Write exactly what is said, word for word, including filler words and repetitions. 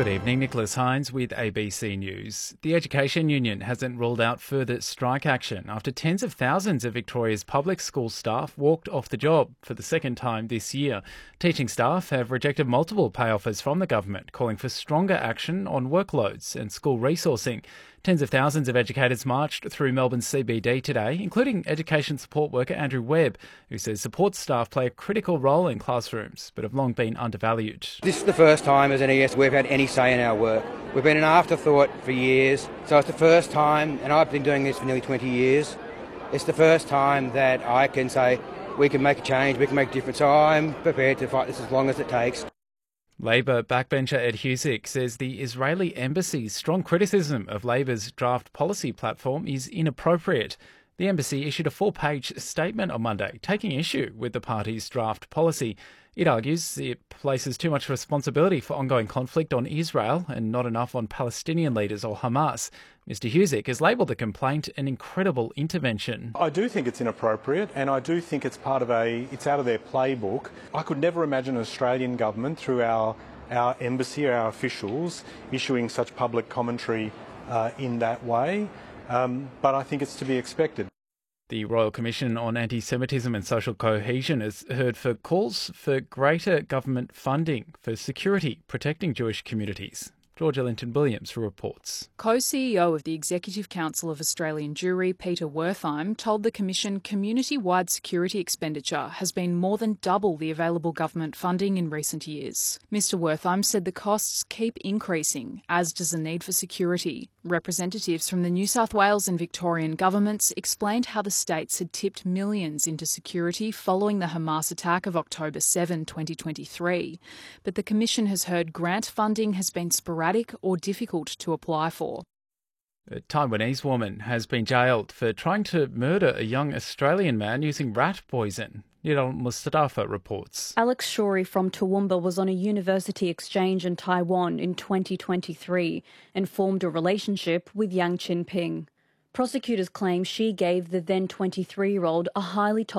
Good evening, Nicholas Hines with A B C News. The Education Union hasn't ruled out further strike action after tens of thousands of Victoria's public school staff walked off the job for the second time this year. Teaching staff have rejected multiple pay offers from the government, calling for stronger action on workloads and school resourcing. Tens of thousands of educators marched through Melbourne's C B D today, including education support worker Andrew Webb, who says support staff play a critical role in classrooms but have long been undervalued. This is the first time as an E S we've had any say in our work. We've been an afterthought for years, so it's the first time, and I've been doing this for nearly twenty years, it's the first time that I can say we can make a change, we can make a difference, so I'm prepared to fight this as long as it takes. Labor backbencher Ed Husic says the Israeli embassy's strong criticism of Labor's draft policy platform is inappropriate. The embassy issued a four-page statement on Monday taking issue with the party's draft policy. It argues it places too much responsibility for ongoing conflict on Israel and not enough on Palestinian leaders or Hamas. Mister Husic has labelled the complaint an incredible intervention. I do think it's inappropriate, and I do think it's part of a, it's out of their playbook. I could never imagine an Australian government through our, our embassy or our officials issuing such public commentary uh, in that way, um, but I think it's to be expected. The Royal Commission on Anti-Semitism and Social Cohesion has heard for calls for greater government funding for security protecting Jewish communities. Georgia Linton-Williams reports. Co-C E O of the Executive Council of Australian Jewry, Peter Wertheim, told the Commission community-wide security expenditure has been more than double the available government funding in recent years. Mister Wertheim said the costs keep increasing, as does the need for security. Representatives from the New South Wales and Victorian governments explained how the states had tipped millions into security following the Hamas attack of October seventh, twenty twenty-three. But the Commission has heard grant funding has been sporadic or difficult to apply for. A Taiwanese woman has been jailed for trying to murder a young Australian man using rat poison. Nidal Mustafa reports. Alex Shorey from Toowoomba was on a university exchange in Taiwan in twenty twenty-three and formed a relationship with Yang Chinping. Prosecutors claim she gave the then twenty-three-year-old a highly toxic